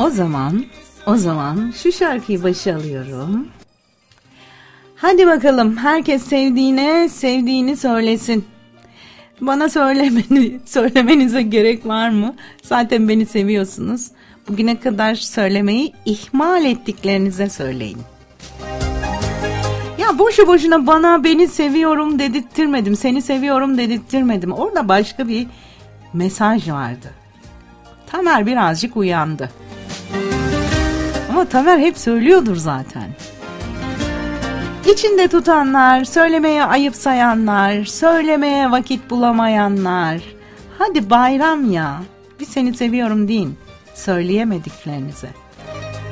O zaman şu şarkıyı başa alıyorum. Hadi bakalım, herkes sevdiğini söylesin. Bana söylemenize gerek var mı? Zaten beni seviyorsunuz. Bugüne kadar söylemeyi ihmal ettiklerinize söyleyin. Ya boşu boşuna beni seviyorum dedirttirmedim, seni seviyorum dedirttirmedim. Orada başka bir mesaj vardı. Tamer birazcık uyandı. Ama Tamer hep söylüyordur zaten. İçinde tutanlar, söylemeye ayıp sayanlar, söylemeye vakit bulamayanlar. Hadi bayram ya, bir seni seviyorum deyin söyleyemediklerinize.